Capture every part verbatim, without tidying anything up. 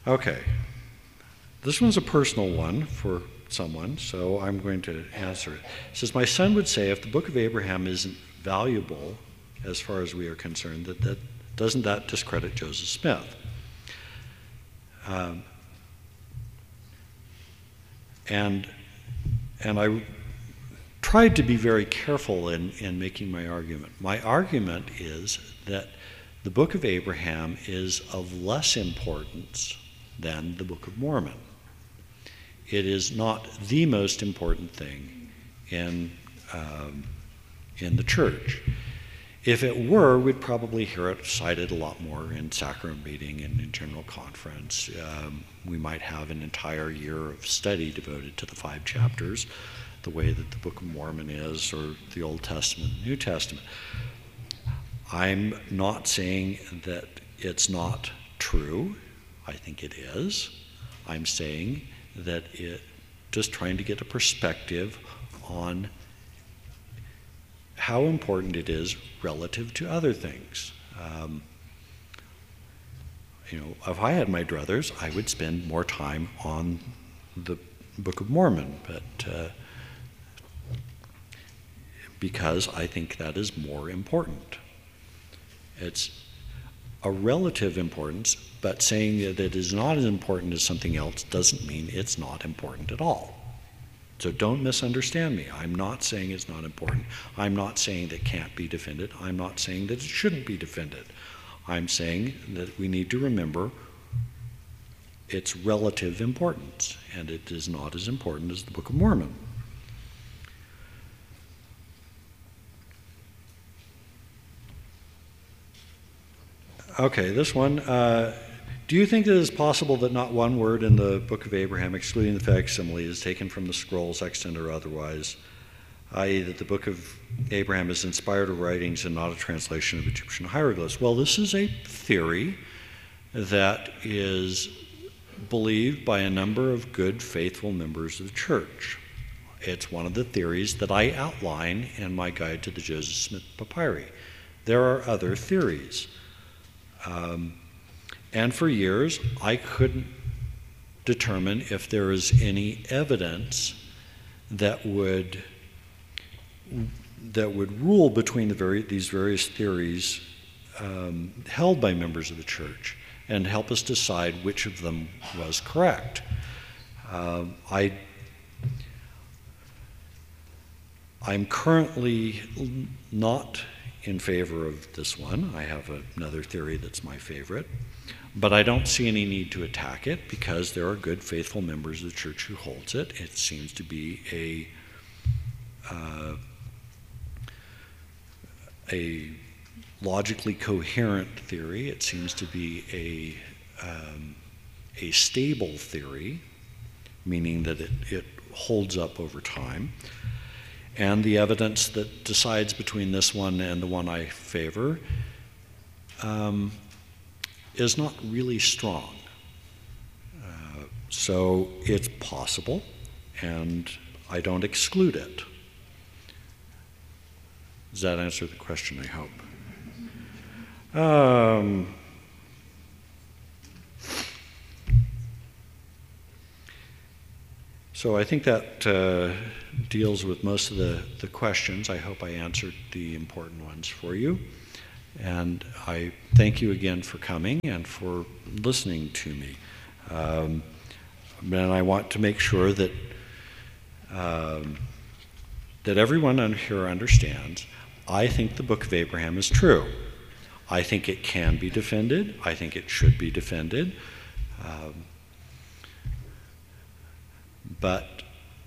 Okay. This one's a personal one for someone, so I'm going to answer it. It says, my son would say if the book of Abraham isn't valuable as far as we are concerned, that, that doesn't that discredit Joseph Smith? Um, and and I tried to be very careful in, in making my argument. My argument is that the Book of Abraham is of less importance than the Book of Mormon. It is not the most important thing in, um, in the church. If it were, we'd probably hear it cited a lot more in sacrament meeting and in general conference. Um, we might have an entire year of study devoted to the five chapters, the way that the Book of Mormon is, or the Old Testament and New Testament. I'm not saying that it's not true. I think it is. I'm saying that it, just trying to get a perspective on how important it is relative to other things. Um, you know, if I had my druthers, I would spend more time on the Book of Mormon, but uh, because I think that is more important. It's a relative importance, but saying that it is not as important as something else doesn't mean it's not important at all. So don't misunderstand me. I'm not saying it's not important. I'm not saying that it can't be defended. I'm not saying that it shouldn't be defended. I'm saying that we need to remember its relative importance, and it is not as important as the Book of Mormon. Okay, this one. Uh, do you think that it is possible that not one word in the Book of Abraham, excluding the facsimile, is taken from the scrolls, extant or otherwise, that is that the Book of Abraham is inspired writings and not a translation of Egyptian hieroglyphs? Well, this is a theory that is believed by a number of good, faithful members of the church. It's one of the theories that I outline in my guide to the Joseph Smith Papyri. There are other theories. Um, and for years, I couldn't determine if there was any evidence that would that would rule between the very, these various theories um, held by members of the church and help us decide which of them was correct. Um, I, I'm currently not in favor of this one. I have another theory that's my favorite, but I don't see any need to attack it because there are good, faithful members of the church who holds it. It seems to be a uh, a logically coherent theory. It seems to be a um, a stable theory, meaning that it, it holds up over time. And the evidence that decides between this one and the one I favor um, is not really strong. Uh, so it's possible, and I don't exclude it. Does that answer the question, I hope? Um, so I think that uh, deals with most of the, the questions. I hope I answered the important ones for you. And I thank you again for coming and for listening to me. Um, and I want to make sure that um, that everyone here understands, I think the Book of Abraham is true. I think it can be defended. I think it should be defended. Um, but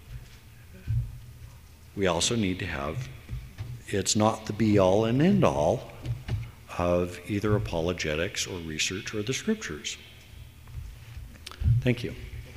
we also need to have, it's not the be-all and end-all of either apologetics or research or the scriptures. Thank you.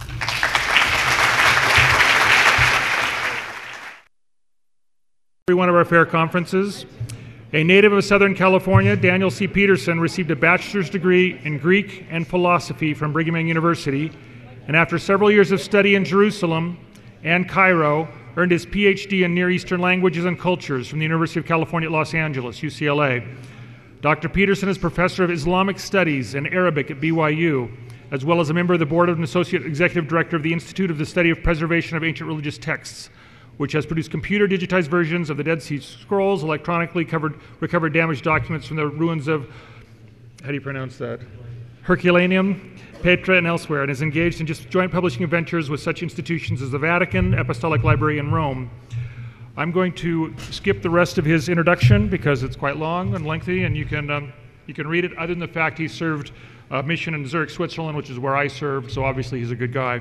Every one of our fair conferences. A native of Southern California, Daniel C. Peterson received a bachelor's degree in Greek and philosophy from Brigham Young University, and after several years of study in Jerusalem and Cairo, earned his P H D in Near Eastern Languages and Cultures from the University of California at Los Angeles, U C L A. Doctor Peterson is professor of Islamic Studies and Arabic at B Y U as well as a member of the board and associate executive director of the Institute of the Study of Preservation of Ancient Religious Texts, which has produced computer digitized versions of the Dead Sea Scrolls, electronically covered, recovered damaged documents from the ruins of, how do you pronounce that? Herculaneum, Petra, and elsewhere, and is engaged in just joint publishing ventures with such institutions as the Vatican, Apostolic Library in Rome. I'm going to skip the rest of his introduction because it's quite long and lengthy, and you can um, you can read it, other than the fact he served a mission in Zurich, Switzerland, which is where I served, so obviously he's a good guy.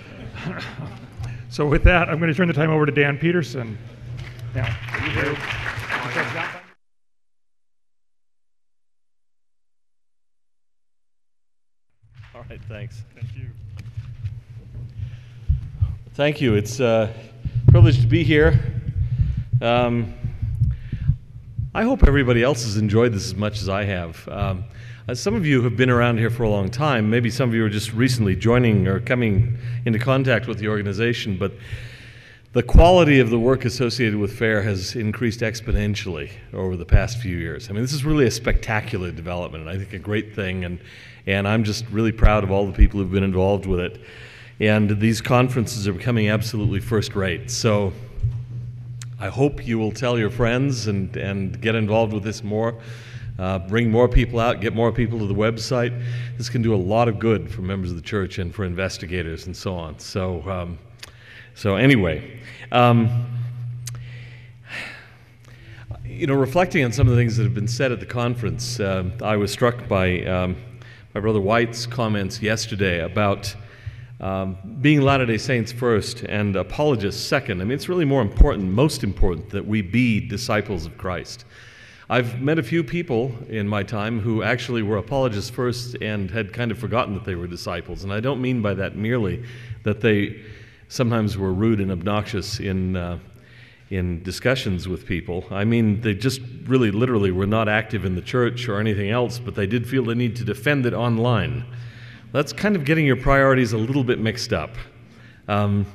So with that, I'm going to turn the time over to Dan Peterson. Now, all right, thanks. Thank you. Thank you. It's a privilege to be here. Um, I hope everybody else has enjoyed this as much as I have. Um, uh, some of you have been around here for a long time. Maybe some of you are just recently joining or coming into contact with the organization, but the quality of the work associated with FAIR has increased exponentially over the past few years. I mean, this is really a spectacular development, and I think a great thing, and, and I'm just really proud of all the people who've been involved with it. And these conferences are becoming absolutely first rate. So I hope you will tell your friends and, and get involved with this more. Uh, bring more people out, get more people to the website. This can do a lot of good for members of the church and for investigators and so on. So, um, so anyway, um, you know, reflecting on some of the things that have been said at the conference, uh, I was struck by um, my brother White's comments yesterday about Um, being Latter-day Saints first and apologists second. I mean, it's really more important, most important, that we be disciples of Christ. I've met a few people in my time who actually were apologists first and had kind of forgotten that they were disciples. And I don't mean by that merely that they sometimes were rude and obnoxious in, uh, in discussions with people. I mean, they just really literally were not active in the church or anything else, but they did feel the need to defend it online. That's kind of getting your priorities a little bit mixed up. Um,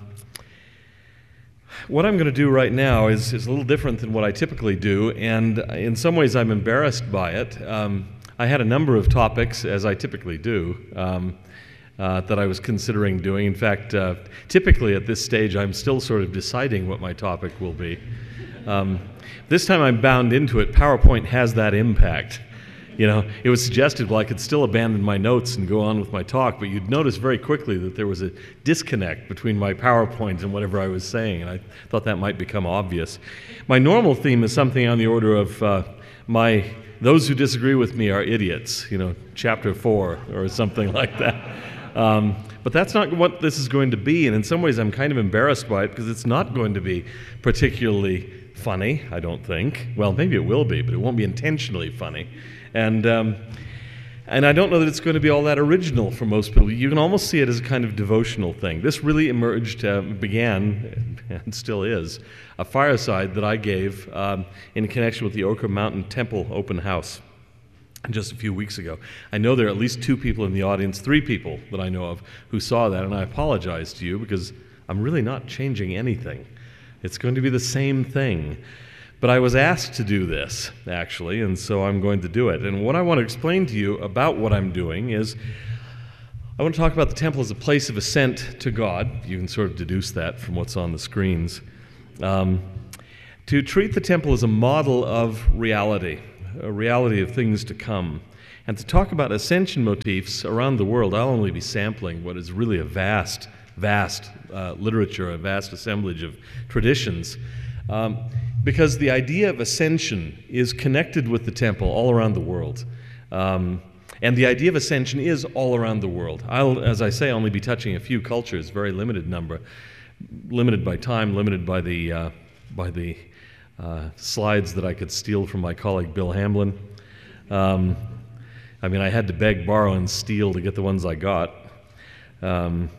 what I'm going to do right now is, is a little different than what I typically do, and in some ways I'm embarrassed by it. Um, I had a number of topics, as I typically do, um, uh, that I was considering doing. In fact, uh, typically at this stage I'm still sort of deciding what my topic will be. Um, this time I'm bound into it. PowerPoint has that impact. You know, it was suggested, well, I could still abandon my notes and go on with my talk, but you'd notice very quickly that there was a disconnect between my PowerPoint and whatever I was saying, and I thought that might become obvious. My normal theme is something on the order of uh, my, those who disagree with me are idiots, you know, chapter four or something like that. Um, but that's not what this is going to be, and in some ways I'm kind of embarrassed by it because it's not going to be particularly funny, I don't think. Well, maybe it will be, but it won't be intentionally funny. And um, and I don't know that it's going to be all that original for most people. You can almost see it as a kind of devotional thing. This really emerged, uh, began, and still is, a fireside that I gave um, in connection with the Ochre Mountain Temple open house just a few weeks ago. I know there are at least two people in the audience, three people that I know of, who saw that, and I apologize to you because I'm really not changing anything. It's going to be the same thing. But I was asked to do this, actually, and so I'm going to do it. And what I want to explain to you about what I'm doing is I want to talk about the temple as a place of ascent to God. You can sort of deduce that from what's on the screens. Um, to treat the temple as a model of reality, a reality of things to come. And to talk about ascension motifs around the world. I'll only be sampling what is really a vast, vast uh, literature, a vast assemblage of traditions. Um, Because the idea of ascension is connected with the temple all around the world. Um, and the idea of ascension is all around the world. I'll, as I say, only be touching a few cultures, very limited number, limited by time, limited by the, uh, by the uh, slides that I could steal from my colleague Bill Hamblin. Um, I mean, I had to beg, borrow, and steal to get the ones I got. Um,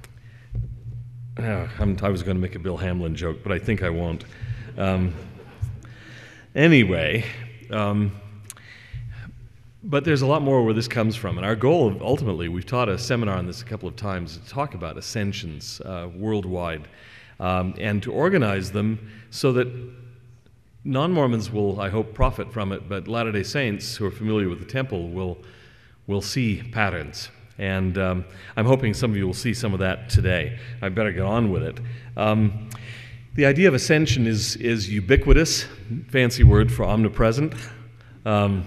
I'm, I was going to make a Bill Hamlin joke, but I think I won't. Um, anyway, um, but there's a lot more where this comes from. And our goal, ultimately, we've taught a seminar on this a couple of times, to talk about ascensions uh, worldwide um, and to organize them so that non-Mormons will, I hope, profit from it, but Latter-day Saints who are familiar with the temple will, will see patterns. And um, I'm hoping some of you will see some of that today. I better get on with it. Um, the idea of ascension is, is ubiquitous, fancy word for omnipresent, um,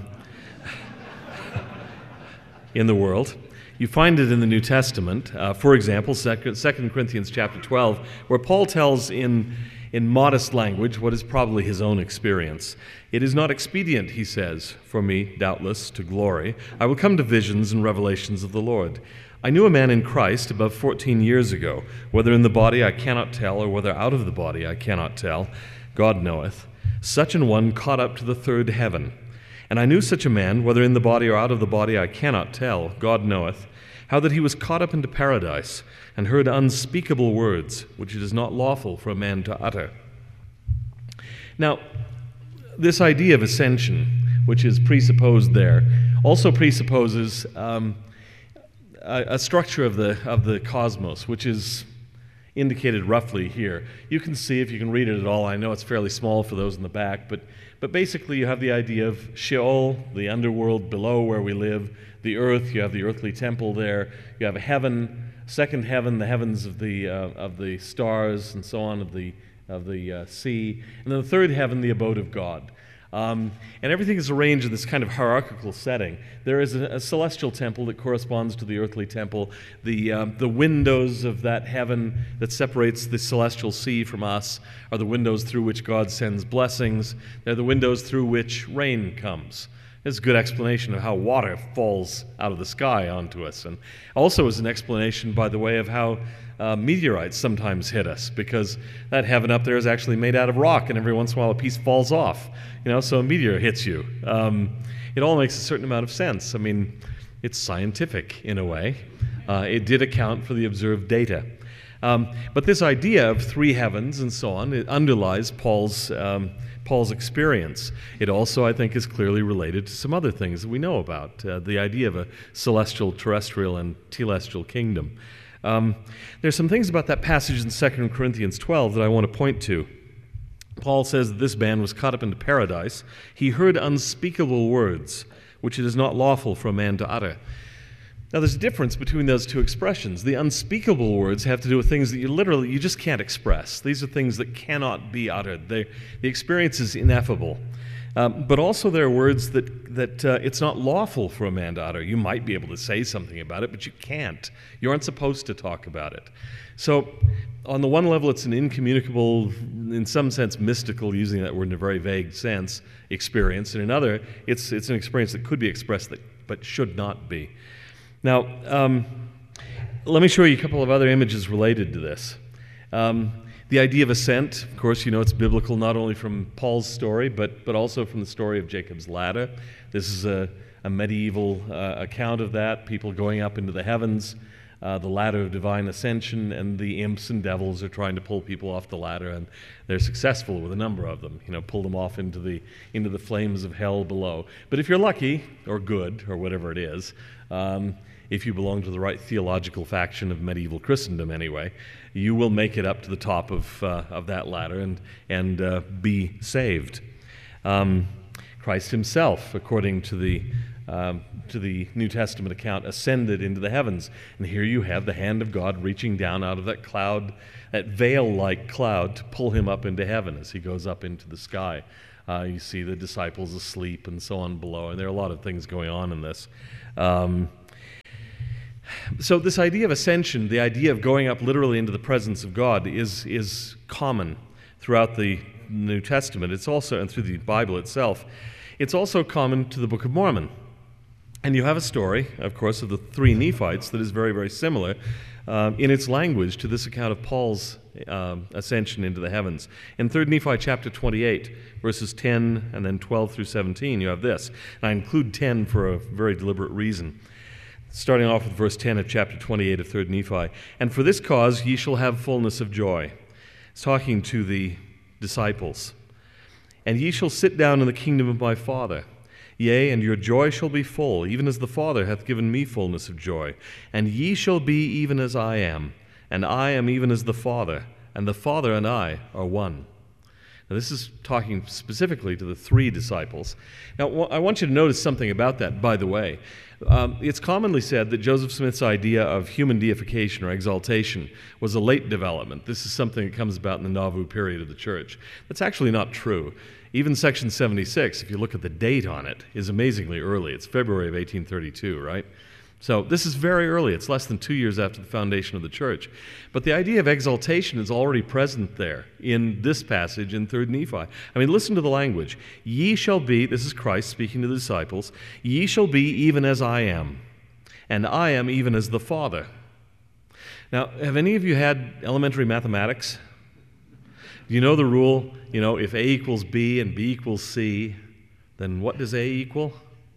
in the world. You find it in the New Testament. Uh, for example, Second Corinthians chapter twelve, where Paul tells in, in modest language what is probably his own experience. It is not expedient, he says, for me, doubtless, to glory. I will come to visions and revelations of the Lord. I knew a man in Christ above fourteen years ago, whether in the body I cannot tell, or whether out of the body I cannot tell. God knoweth. Such an one caught up to the third heaven. And I knew such a man, whether in the body or out of the body I cannot tell, God knoweth, how that he was caught up into paradise, and heard unspeakable words, which it is not lawful for a man to utter. Now, this idea of ascension, which is presupposed there, also presupposes um, a, a structure of the, of the cosmos, which is indicated roughly here. You can see, if you can read it at all, I know it's fairly small for those in the back, but, but basically you have the idea of Sheol, the underworld below where we live, the earth, you have the earthly temple there, you have a heaven, second heaven, the heavens of the, uh, of the stars and so on, of the, of the uh, sea, and then the third heaven, the abode of God. Um, and everything is arranged in this kind of hierarchical setting. There is a, a celestial temple that corresponds to the earthly temple. The, uh, the windows of that heaven that separates the celestial sea from us are the windows through which God sends blessings. They're the windows through which rain comes. It's a good explanation of how water falls out of the sky onto us. And also is an explanation, by the way, of how uh, meteorites sometimes hit us, because that heaven up there is actually made out of rock, and every once in a while a piece falls off. You know, so a meteor hits you. Um, it all makes a certain amount of sense. I mean, it's scientific in a way. Uh, it did account for the observed data. Um, but this idea of three heavens and so on, it underlies Paul's um, Paul's experience. It also, I think, is clearly related to some other things that we know about, uh, the idea of a celestial, terrestrial, and telestial kingdom. Um, there's some things about that passage in Second Corinthians twelve that I want to point to. Paul says that this man was caught up into paradise. He heard unspeakable words, which it is not lawful for a man to utter. Now, there's a difference between those two expressions. The unspeakable words have to do with things that you literally, you just can't express. These are things that cannot be uttered. They, the experience is ineffable. Um, but also there are words that, that uh, it's not lawful for a man to utter. You might be able to say something about it, but you can't. You aren't supposed to talk about it. So, on the one level, it's an incommunicable, in some sense mystical, using that word in a very vague sense, experience. In another, it's, it's an experience that could be expressed that, but should not be. Now, um, let me show you a couple of other images related to this. Um, the idea of ascent, of course, you know it's biblical not only from Paul's story, but, but also from the story of Jacob's ladder. This is a, a medieval uh, account of that, people going up into the heavens, uh, the ladder of divine ascension, and the imps and devils are trying to pull people off the ladder, and they're successful with a number of them, you know, pull them off into the, into the flames of hell below. But if you're lucky, or good, or whatever it is, um, if you belong to the right theological faction of medieval Christendom anyway, you will make it up to the top of, uh, of that ladder and, and uh, be saved. Um, Christ himself, according to the, um, to the New Testament account, ascended into the heavens. And here you have the hand of God reaching down out of that cloud, that veil-like cloud, to pull him up into heaven as he goes up into the sky. Uh, you see the disciples asleep and so on below, and there are a lot of things going on in this. Um, So this idea of ascension, the idea of going up literally into the presence of God, is, is common throughout the New Testament. It's also, and through the Bible itself, it's also common to the Book of Mormon. And you have a story, of course, of the three Nephites that is very, very similar uh, in its language to this account of Paul's uh, ascension into the heavens. In Third Nephi chapter twenty-eight, verses ten and then twelve through seventeen, you have this. And I include ten for a very deliberate reason. Starting off with verse ten of chapter twenty-eight of Third Nephi. And for this cause ye shall have fullness of joy. It's talking to the disciples. And ye shall sit down in the kingdom of my Father. Yea, and your joy shall be full, even as the Father hath given me fullness of joy. And ye shall be even as I am, and I am even as the Father, and the Father and I are one. Now, this is talking specifically to the three disciples. Now, I want you to notice something about that, by the way. Um, it's commonly said that Joseph Smith's idea of human deification or exaltation was a late development. This is something that comes about in the Nauvoo period of the church. That's actually not true. Even section seventy-six, if you look at the date on it, is amazingly early. It's February of eighteen thirty-two, right? So this is very early. It's less than two years after the foundation of the church. But the idea of exaltation is already present there in this passage in Third Nephi. I mean, listen to the language. Ye shall be, this is Christ speaking to the disciples, ye shall be even as I am, and I am even as the Father. Now, have any of you had elementary mathematics? Do you know the rule, you know, if A equals B and B equals C, then what does A equal?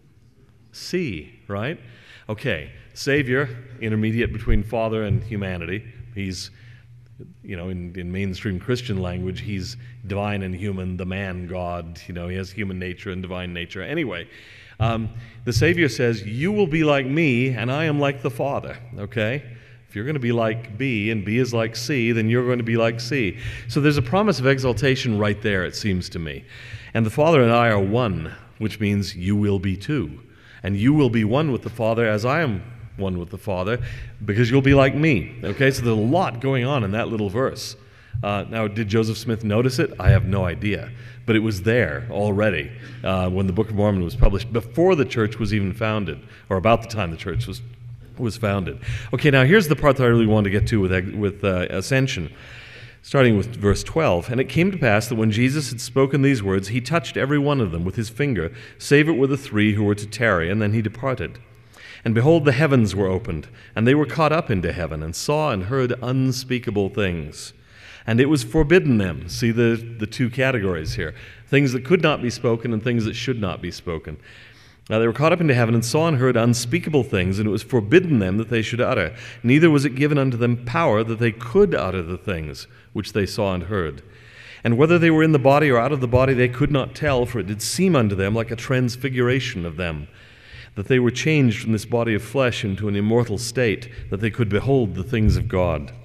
C, right? Okay, Savior, intermediate between Father and humanity. He's, you know, in, in mainstream Christian language, he's divine and human, the man God. You know, he has human nature and divine nature. Anyway, um, the Savior says, you will be like me, and I am like the Father, okay? If you're going to be like B, and B is like C, then you're going to be like C. So there's a promise of exaltation right there, it seems to me. And the Father and I are one, which means you will be too. And you will be one with the Father as I am one with the Father, because you'll be like me. Okay, so there's a lot going on in that little verse. Uh, now, did Joseph Smith notice it? I have no idea. But it was there already uh, when the Book of Mormon was published, before the church was even founded, or about the time the church was, was founded. Okay, now here's the part that I really want to get to with, with uh, Ascension. Starting with verse twelve, and it came to pass that when Jesus had spoken these words, he touched every one of them with his finger, save it were the three who were to tarry, and then he departed. And behold, the heavens were opened, and they were caught up into heaven, and saw and heard unspeakable things. And it was forbidden them, see the, the two categories here, things that could not be spoken and things that should not be spoken. Now they were caught up into heaven and saw and heard unspeakable things, and it was forbidden them that they should utter. Neither was it given unto them power that they could utter the things which they saw and heard. And whether they were in the body or out of the body they could not tell, for it did seem unto them like a transfiguration of them, that they were changed from this body of flesh into an immortal state, that they could behold the things of God.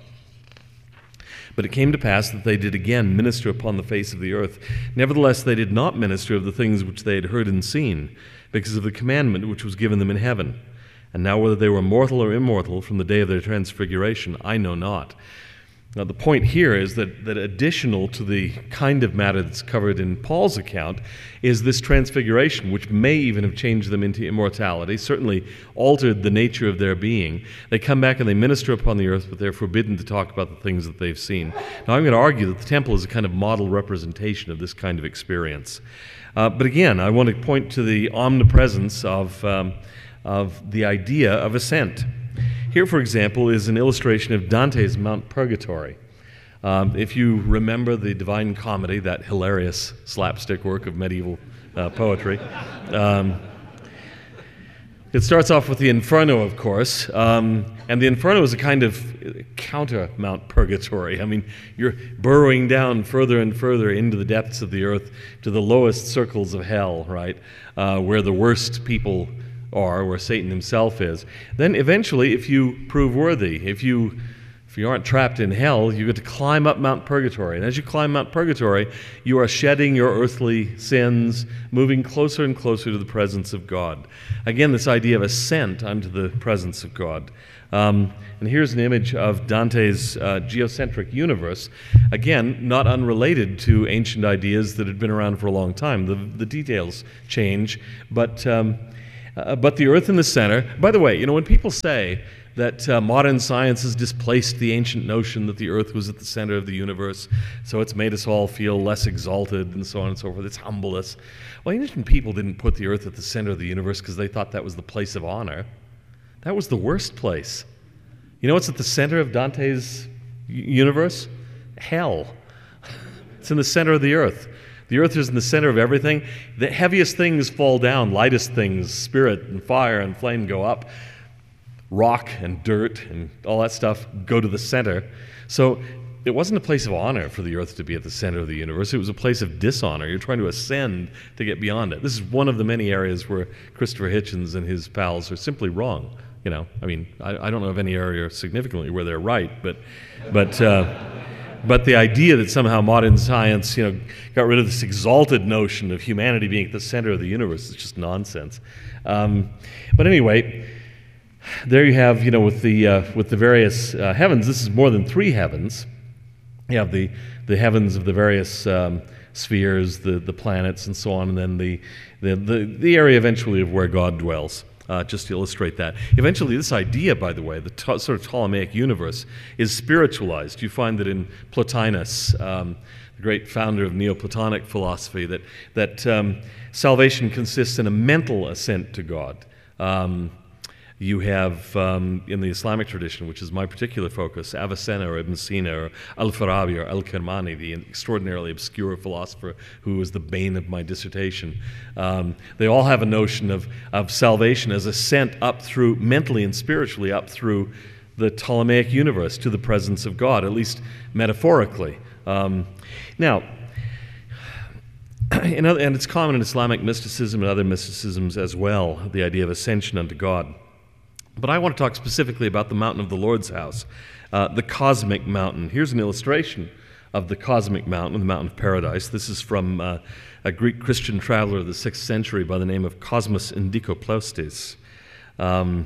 But it came to pass that they did again minister upon the face of the earth. Nevertheless they did not minister of the things which they had heard and seen, because of the commandment which was given them in heaven. And now whether they were mortal or immortal from the day of their transfiguration, I know not. Now the point here is that, that additional to the kind of matter that's covered in Paul's account is this transfiguration, which may even have changed them into immortality, certainly altered the nature of their being. They come back and they minister upon the earth, but they're forbidden to talk about the things that they've seen. Now I'm going to argue that the temple is a kind of model representation of this kind of experience. Uh, but again, I want to point to the omnipresence of, um, of the idea of ascent. Here, for example, is an illustration of Dante's Mount Purgatory. Um, if you remember the Divine Comedy, that hilarious slapstick work of medieval uh, poetry, um, it starts off with the Inferno, of course, um, and the Inferno is a kind of counter Mount Purgatory. I mean, you're burrowing down further and further into the depths of the earth to the lowest circles of hell, right, uh, where the worst people are, where Satan himself is. Then eventually, if you prove worthy, if you if you aren't trapped in hell, you get to climb up Mount Purgatory. And as you climb Mount Purgatory, you are shedding your earthly sins, moving closer and closer to the presence of God. Again, this idea of ascent unto the presence of God. Um, and here's an image of Dante's uh, geocentric universe, again, not unrelated to ancient ideas that had been around for a long time. The, the details change, but, um, uh, but the earth in the center. By the way, you know, when people say that uh, modern science has displaced the ancient notion that the earth was at the center of the universe, so it's made us all feel less exalted and so on and so forth, it's humbled us. Well, ancient people didn't put the earth at the center of the universe because they thought that was the place of honor. That was the worst place. You know what's at the center of Dante's universe? Hell. It's in the center of the earth. The earth is in the center of everything. The heaviest things fall down, lightest things, spirit and fire and flame go up. Rock and dirt and all that stuff go to the center. So it wasn't a place of honor for the earth to be at the center of the universe. It was a place of dishonor. You're trying to ascend to get beyond it. This is one of the many areas where Christopher Hitchens and his pals are simply wrong. You know, I mean, I, I don't know of any area significantly where they're right, but, but, uh, but the idea that somehow modern science, you know, got rid of this exalted notion of humanity being at the center of the universe is just nonsense. Um, but anyway, there you have, you know, with the uh, with the various uh, heavens. This is more than three heavens. You have the the heavens of the various um, spheres, the the planets, and so on, and then the the the, the area eventually of where God dwells. Uh, just to illustrate that. Eventually, this idea, by the way, the t- sort of Ptolemaic universe, is spiritualized. You find that in Plotinus, um, the great founder of Neoplatonic philosophy, that, that um, salvation consists in a mental assent to God. Um, you have, um, in the Islamic tradition, which is my particular focus, Avicenna or Ibn Sina or Al-Farabi or Al-Kirmani, the extraordinarily obscure philosopher who was the bane of my dissertation. Um, they all have a notion of, of salvation as ascent up through, mentally and spiritually, up through the Ptolemaic universe to the presence of God, at least metaphorically. Um, now, in other, and it's common in Islamic mysticism and other mysticisms as well, the idea of ascension unto God. But I want to talk specifically about the mountain of the Lord's house, uh, the cosmic mountain. Here's an illustration of the cosmic mountain, the mountain of paradise. This is from uh, a Greek Christian traveler of the sixth century by the name of Cosmas Indikoplaustes. Um,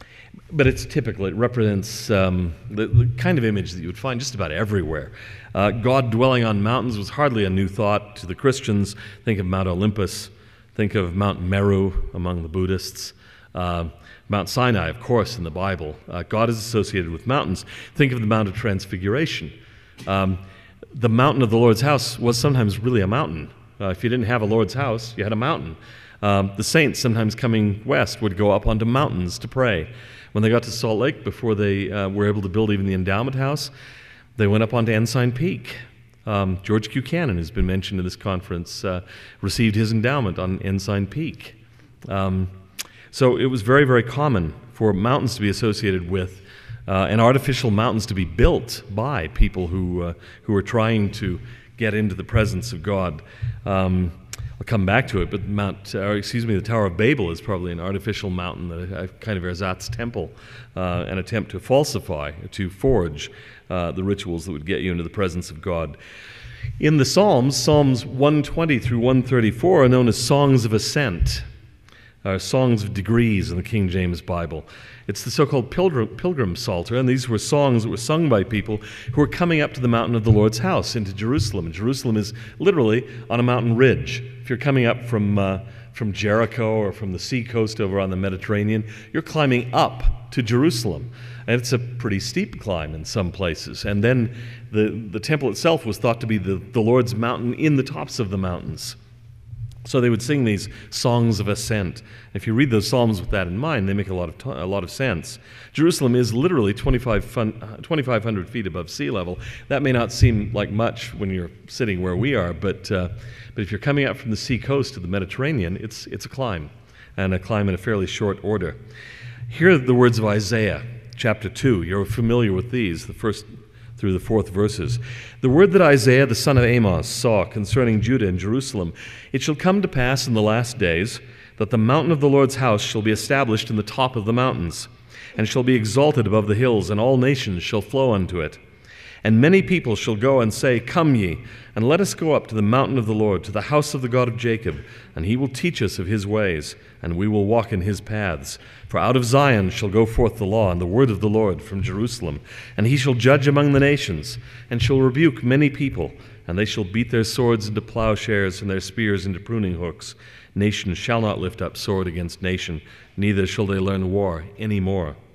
but it's typical. It represents um, the, the kind of image that you would find just about everywhere. Uh, God dwelling on mountains was hardly a new thought to the Christians. Think of Mount Olympus. Think of Mount Meru among the Buddhists. Uh, Mount Sinai, of course, in the Bible. Uh, God is associated with mountains. Think of the Mount of Transfiguration. Um, the mountain of the Lord's house was sometimes really a mountain. Uh, if you didn't have a Lord's house, you had a mountain. Um, the saints, sometimes coming west, would go up onto mountains to pray. When they got to Salt Lake, before they uh, were able to build even the endowment house, they went up onto Ensign Peak. Um, George Buchanan, who's been mentioned in this conference, uh, received his endowment on Ensign Peak. Um, So it was very, very common for mountains to be associated with, uh, and artificial mountains to be built by people who uh, who were trying to get into the presence of God. Um, I'll come back to it, but Mount, or excuse me, the Tower of Babel is probably an artificial mountain, a, a kind of ersatz temple, uh, an attempt to falsify, to forge uh, the rituals that would get you into the presence of God. In the Psalms, Psalms one twenty through one thirty-four are known as songs of ascent. Uh, songs of degrees in the King James Bible. It's the so-called pilgrim, pilgrim psalter, and these were songs that were sung by people who were coming up to the mountain of the Lord's house into Jerusalem. And Jerusalem is literally on a mountain ridge. If you're coming up from uh, from Jericho or from the sea coast over on the Mediterranean, you're climbing up to Jerusalem. And it's a pretty steep climb in some places. And then the, the temple itself was thought to be the, the Lord's mountain in the tops of the mountains. So they would sing these songs of ascent. If you read those psalms with that in mind, they make a lot of t- a lot of sense. Jerusalem is literally twenty-five hundred feet above sea level. That may not seem like much when you're sitting where we are, but uh, but if you're coming up from the sea coast to the Mediterranean, it's it's a climb, and a climb in a fairly short order. Here are the words of Isaiah, chapter two. You're familiar with these, the first through the fourth verses. The word that Isaiah the son of Amos saw concerning Judah and Jerusalem, it shall come to pass in the last days that the mountain of the Lord's house shall be established in the top of the mountains, and shall be exalted above the hills, and all nations shall flow unto it. And many people shall go and say, Come ye, and let us go up to the mountain of the Lord, to the house of the God of Jacob, and he will teach us of his ways, and we will walk in his paths. For out of Zion shall go forth the law and the word of the Lord from Jerusalem. And he shall judge among the nations, and shall rebuke many people, and they shall beat their swords into plowshares, and their spears into pruning hooks. Nation shall not lift up sword against nation, neither shall they learn war any more.